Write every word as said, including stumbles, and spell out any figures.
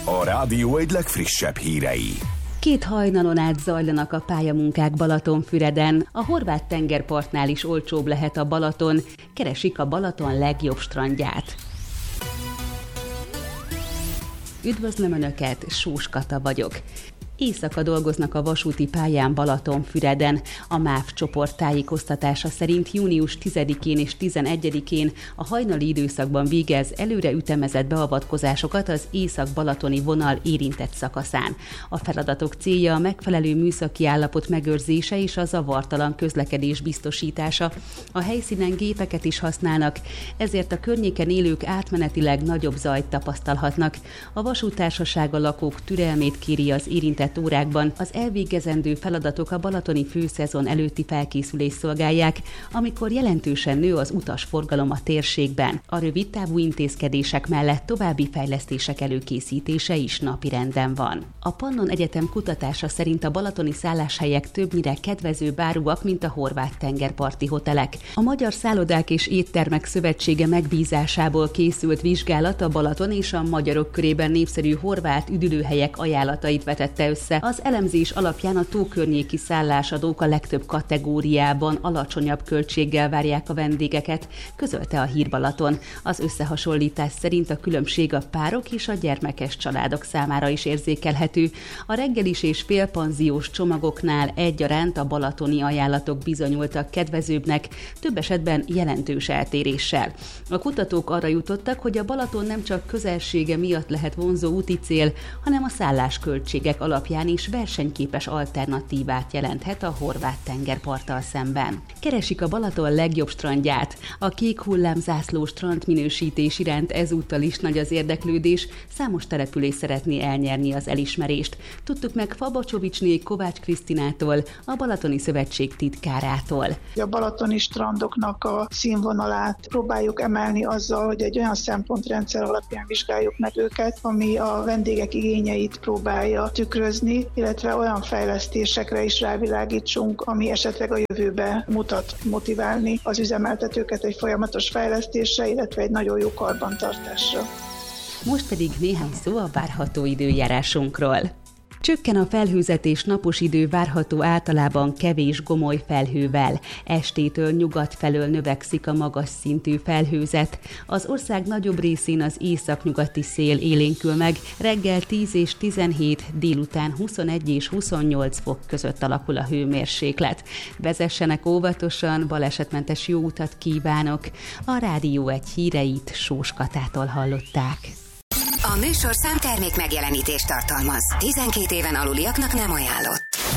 A rádió egy legfrissebb hírei. Két hajnalon át zajlanak a pályamunkák Balatonfüreden. A horvát tengerpartnál is olcsóbb lehet a Balaton. Keresik a Balaton legjobb strandját. Üdvözlöm Önöket, Sós Kata vagyok. Éjszaka dolgoznak a vasúti pályán Balatonfüreden. A MÁV csoport tájékoztatása szerint június tizedikén és tizenegyedikén a hajnali időszakban végez előre ütemezett beavatkozásokat az észak-balatoni vonal érintett szakaszán. A feladatok célja a megfelelő műszaki állapot megőrzése és a zavartalan közlekedés biztosítása. A helyszínen gépeket is használnak, ezért a környéken élők átmenetileg nagyobb zajt tapasztalhatnak. A vasúttársaság a lakók türelmét kéri az érintett órákban. Az elvégezendő feladatok a balatoni főszezon előtti felkészülést szolgálják, amikor jelentősen nő az utasforgalom a térségben. A rövid távú intézkedések mellett további fejlesztések előkészítése is napirenden van. A Pannon Egyetem kutatása szerint a balatoni szálláshelyek többnyire kedvezőbb áruak, mint a horvát tengerparti hotelek. A Magyar Szállodák és Éttermek Szövetsége megbízásából készült vizsgálat a Balaton és a magyarok körében népszerű horvát üdülőhelyek ajánlatait vetette össze. Az elemzés alapján a tókörnyéki szállásadók a legtöbb kategóriában alacsonyabb költséggel várják a vendégeket, közölte a Hír Balaton. Az összehasonlítás szerint a különbség a párok és a gyermekes családok számára is érzékelhető. A reggelis és félpanziós csomagoknál egyaránt a balatoni ajánlatok bizonyultak kedvezőbbnek, több esetben jelentős eltéréssel. A kutatók arra jutottak, hogy a Balaton nem csak közelsége miatt lehet vonzó úti cél, hanem a szállásköltségek alapján is versenyképes alternatívát jelenthet a horvát tengerparttal szemben. Keresik a Balaton legjobb strandját. A kék hullámzászló strandminősítés iránt ezúttal is nagy az érdeklődés, számos település szeretné elnyerni az elismerést. Tudtuk meg Fabacsovicsné Kovács Krisztinától, a Balatoni Szövetség titkárától. A balatoni strandoknak a színvonalát próbáljuk emelni azzal, hogy egy olyan szempontrendszer alapján vizsgáljuk meg őket, ami a vendégek igényeit próbálja tükrözni, illetve olyan fejlesztésekre is rávilágítsunk, ami esetleg a jövőbe mutat motiválni az üzemeltetőket egy folyamatos fejlesztésre, illetve egy nagyon jó karbantartásra. Most pedig néhány szó a várható időjárásunkról. Csökken a felhőzet és napos idő várható általában kevés gomoly felhővel. Estétől nyugat felől növekszik a magas szintű felhőzet. Az ország nagyobb részén az északnyugati szél élénkül meg, reggel tíz és tizenhét, délután huszonegy és huszonnyolc fok között alakul a hőmérséklet. Vezessenek óvatosan, balesetmentes jó utat kívánok. A Rádió egy híreit Sós Katától hallották. A műsorszám termék megjelenítést tartalmaz. tizenkét éven aluliaknak nem ajánlott.